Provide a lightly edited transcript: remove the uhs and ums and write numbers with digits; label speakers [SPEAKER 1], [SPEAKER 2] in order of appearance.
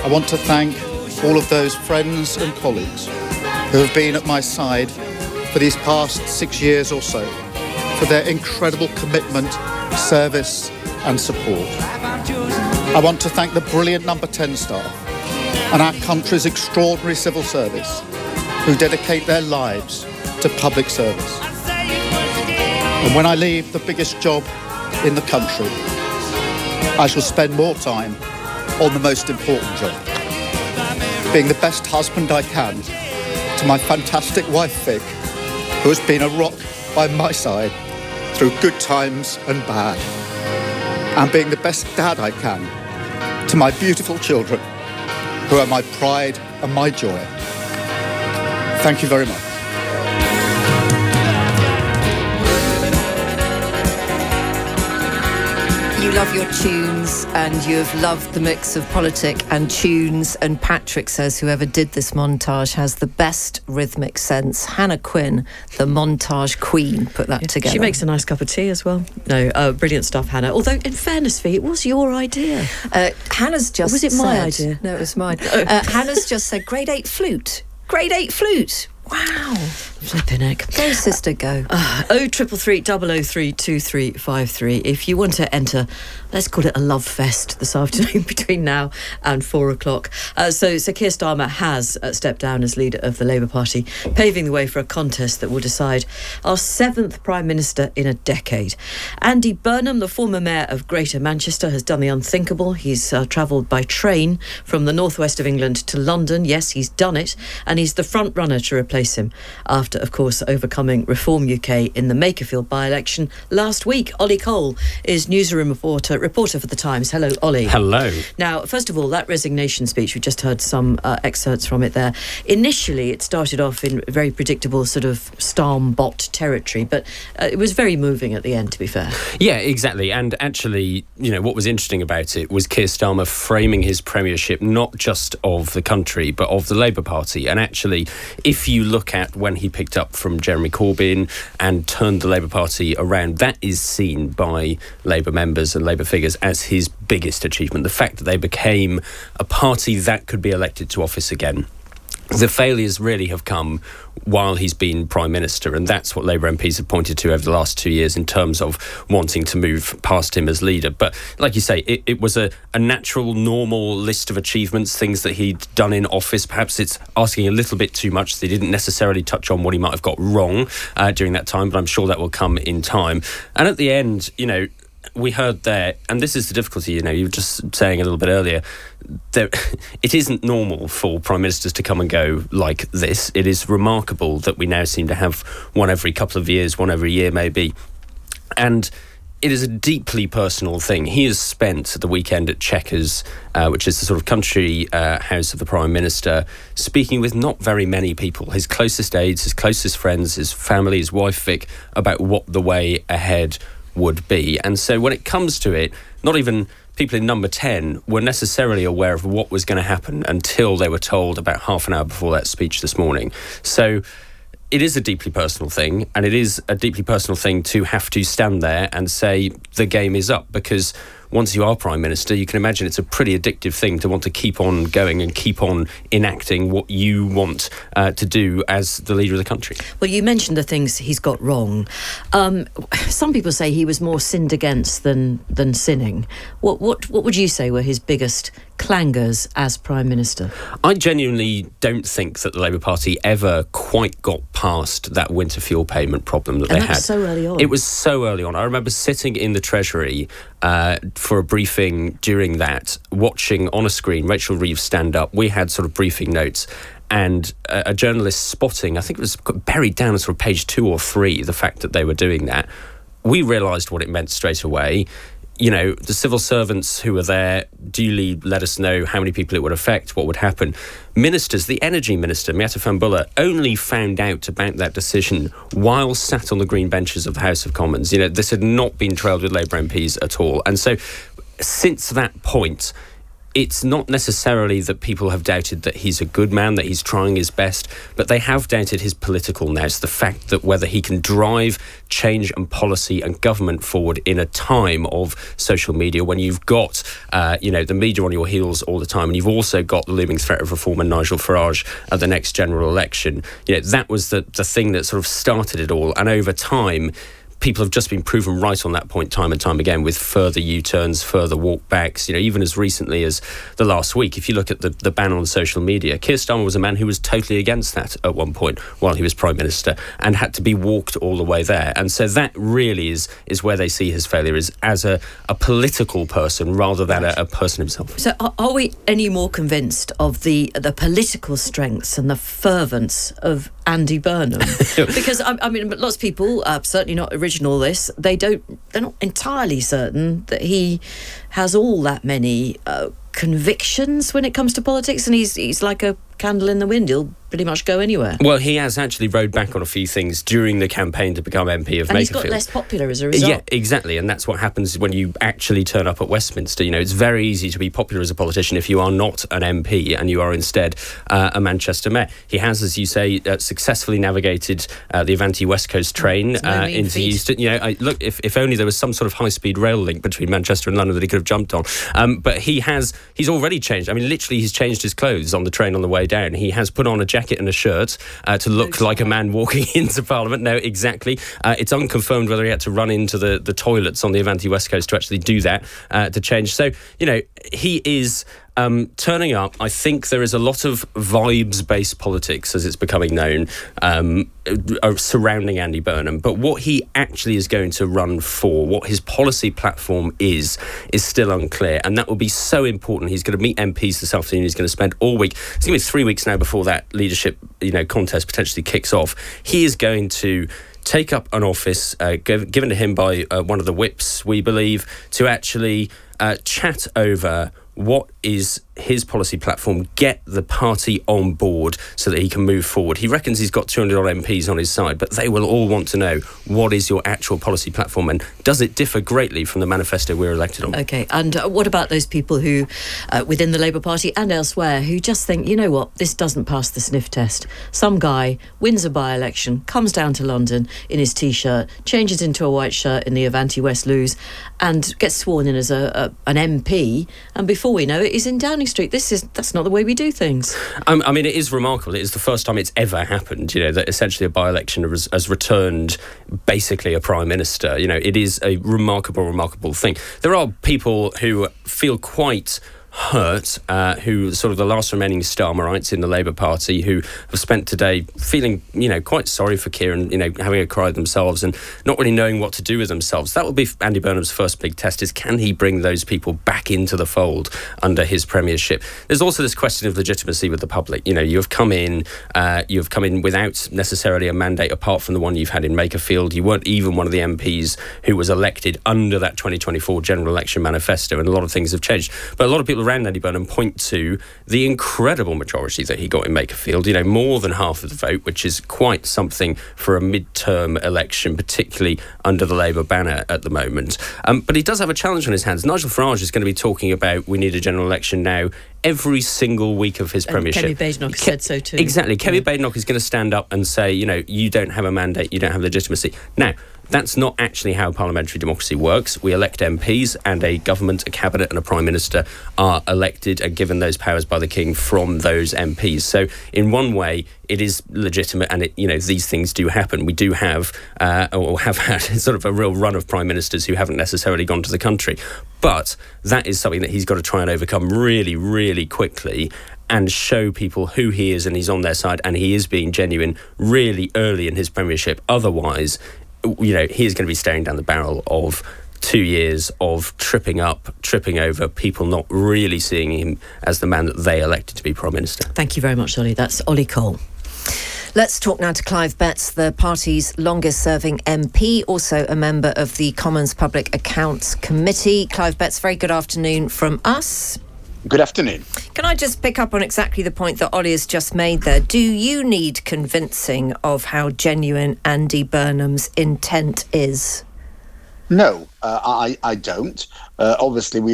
[SPEAKER 1] I want to thank all of those friends and colleagues who have been at my side for these past 6 years or so, for their incredible commitment, service and support. I want to thank the brilliant Number 10 staff and our country's extraordinary civil service who dedicate their lives to public service. And when I leave the biggest job in the country, I shall spend more time on the most important job, being the best husband I can to my fantastic wife Vic, who has been a rock by my side through good times and bad, and being the best dad I can to my beautiful children, who are my pride and my joy. Thank you very much.
[SPEAKER 2] You love your tunes, and you have loved the mix of politic and tunes, and Patrick says whoever did this montage has the best rhythmic sense. Hannah Quinn, the montage queen, put that together.
[SPEAKER 3] She makes a nice cup of tea as well. No, brilliant stuff, Hannah. Although, in fairness, Fee, it was your idea.
[SPEAKER 2] Hannah's just
[SPEAKER 3] Or was it my idea?
[SPEAKER 2] No, it was mine. Hannah's just said, grade 8 flute. Grade 8 flute. Wow.
[SPEAKER 3] Flipping heck.
[SPEAKER 2] Go, sister, go.
[SPEAKER 3] 0333 003 2353. If you want to enter, let's call it a love fest this afternoon between now and 4 o'clock. So Keir Starmer has stepped down as leader of the Labour Party, paving the way for a contest that will decide our 7th Prime Minister in a decade. Andy Burnham, the former Mayor of Greater Manchester, has done the unthinkable. He's travelled by train from the northwest of England to London. Yes, he's done it, and he's the front runner to replace him after, of course, overcoming Reform UK in the Makerfield by-election last week. Ollie Cole is newsroom reporter for The Times. Hello, Ollie.
[SPEAKER 4] Hello.
[SPEAKER 3] Now, first of all, that resignation speech, we just heard some excerpts from it there. Initially, it started off in very predictable sort of Starm-bot territory, but it was very moving at the end, to be fair.
[SPEAKER 4] Yeah, exactly. And actually, you know, what was interesting about it was Keir Starmer framing his premiership not just of the country, but of the Labour Party. And actually, if you look at when he picked up from Jeremy Corbyn and turned the Labour Party around, that is seen by Labour members and Labour figures as his biggest achievement. The fact that they became a party that could be elected to office again. The failures really have come while he's been Prime Minister, and that's what Labour MPs have pointed to over the last 2 years in terms of wanting to move past him as leader. But like you say, it was a natural, normal list of achievements, things that he'd done in office. Perhaps it's asking a little bit too much. They didn't necessarily touch on what he might have got wrong during that time, but I'm sure that will come in time. And at the end, you know, we heard there, and this is the difficulty, you know, you were just saying a little bit earlier, it isn't normal for Prime Ministers to come and go like this. It is remarkable that we now seem to have one every couple of years, one every year maybe. And it is a deeply personal thing. He has spent the weekend at Chequers, which is the sort of country house of the Prime Minister, speaking with not very many people, his closest aides, his closest friends, his family, his wife Vic, about what the way ahead would be. And so when it comes to it, not even people in Number 10 were necessarily aware of what was going to happen until they were told about half an hour before that speech this morning. So it is a deeply personal thing, and it is a deeply personal thing to have to stand there and say the game is up, because once you are Prime Minister, you can imagine it's a pretty addictive thing to want to keep on going and keep on enacting what you want to do as the leader of the country.
[SPEAKER 3] Well, you mentioned the things he's got wrong. Some people say he was more sinned against than sinning. What would you say were his biggest clangers as Prime Minister?
[SPEAKER 4] I genuinely don't think that the Labour Party ever quite got past that winter fuel payment problem that they had.
[SPEAKER 3] So early on.
[SPEAKER 4] It was so early on. I remember sitting in the Treasury for a briefing during that, watching on a screen Rachel Reeves stand up. We had sort of briefing notes, and a journalist spotting, I think it was buried down on sort of page 2 or 3, the fact that they were doing that. We realised what it meant straight away. You know, the civil servants who were there duly let us know how many people it would affect, what would happen. Ministers, the Energy Minister, Miatta Fahnbulleh, only found out about that decision while sat on the green benches of the House of Commons. You know, this had not been trailed with Labour MPs at all. And so since that point, it's not necessarily that people have doubted that he's a good man, that he's trying his best, but they have doubted his political nous, the fact that whether he can drive change and policy and government forward in a time of social media when you've got, the media on your heels all the time, and you've also got the looming threat of reformer Nigel Farage at the next general election. That was the thing that sort of started it all, and over time, people have just been proven right on that point time and time again with further U-turns, further walkbacks. Even as recently as the last week, if you look at the ban on social media, Keir Starmer was a man who was totally against that at one point while he was Prime Minister and had to be walked all the way there. And so that really is where they see his failure, is as a political person rather than a person himself.
[SPEAKER 3] So are we any more convinced of the political strengths and the fervence of Andy Burnham? Because I mean, lots of people, certainly not original this, they're not entirely certain that he has all that many convictions when it comes to politics, and he's like a candle in the wind. He'll pretty much go anywhere.
[SPEAKER 4] Well, he has actually rode back on a few things during the campaign to become MP of Makerfield.
[SPEAKER 3] And he's got less popular as a result.
[SPEAKER 4] Yeah, exactly. And that's what happens when you actually turn up at Westminster. It's very easy to be popular as a politician if you are not an MP and you are instead a Manchester mayor. He has, as you say, successfully navigated the Avanti West Coast train into Euston. Look, if only there was some sort of high-speed rail link between Manchester and London that he could have jumped on. But he's already changed. I mean, literally, he's changed his clothes on the train on the way down. He has put on a jacket and a shirt to look like a man walking into Parliament. No, exactly. It's unconfirmed whether he had to run into the toilets on the Avanti West Coast to actually do that, to change. So, he is turning up. I think there is a lot of vibes-based politics, as it's becoming known, surrounding Andy Burnham. But what he actually is going to run for, what his policy platform is still unclear. And that will be so important. He's going to meet MPs this afternoon. He's going to spend all week. It's going to be 3 weeks now before that leadership, contest potentially kicks off. He is going to take up an office given to him by one of the whips, we believe, to actually chat over what is his policy platform, get the party on board so that he can move forward. He reckons he's got 200 odd MPs on his side, but they will all want to know, what is your actual policy platform, and does it differ greatly from the manifesto we're elected on?
[SPEAKER 3] OK, and what about those people who, within the Labour Party and elsewhere, who just think, you know what, this doesn't pass the sniff test. Some guy wins a by-election, comes down to London in his T-shirt, changes into a white shirt in the Avanti West Loos, and gets sworn in as an MP, and before we know it, he's in Downing Street. That's not the way we do things.
[SPEAKER 4] I mean, it is remarkable. It is the first time it's ever happened, that essentially a by-election has returned basically a Prime Minister. It is a remarkable thing. There are people who feel quite hurt, who sort of the last remaining Starmerites in the Labour Party, who have spent today feeling, quite sorry for Keir and, having a cry themselves and not really knowing what to do with themselves. That will be Andy Burnham's first big test, is can he bring those people back into the fold under his premiership? There's also this question of legitimacy with the public. You've come in without necessarily a mandate apart from the one you've had in Makerfield. You weren't even one of the MPs who was elected under that 2024 general election manifesto, and a lot of things have changed. But a lot of people around Andy Burnham point to the incredible majority that he got in Makerfield, more than half of the vote, which is quite something for a mid-term election, particularly under the Labour banner at the moment. But he does have a challenge on his hands. Nigel Farage is going to be talking about we need a general election now every single week of his premiership.
[SPEAKER 3] Kemi Badenoch said so too.
[SPEAKER 4] Exactly. Kemi Badenoch is going to stand up and say, you don't have a mandate, you don't have legitimacy. Now, that's not actually how parliamentary democracy works. We elect MPs, and a government, a cabinet and a Prime Minister are elected and given those powers by the King from those MPs. So in one way, it is legitimate, and these things do happen. We do have, or have had, sort of a real run of Prime Ministers who haven't necessarily gone to the country. But that is something that he's got to try and overcome really, really quickly, and show people who he is, and he's on their side, and he is being genuine really early in his premiership. Otherwise, he is going to be staring down the barrel of 2 years of tripping up, tripping over, people not really seeing him as the man that they elected to be Prime Minister.
[SPEAKER 3] Thank you very much, Ollie. That's Ollie Cole.
[SPEAKER 2] Let's talk now to Clive Betts, the party's longest-serving MP, also a member of the Commons Public Accounts Committee. Clive Betts, very good afternoon from us.
[SPEAKER 5] Good afternoon.
[SPEAKER 2] Can I just pick up on exactly the point that Ollie has just made there? Do you need convincing of how genuine Andy Burnham's intent is?
[SPEAKER 5] No, I don't. Obviously, we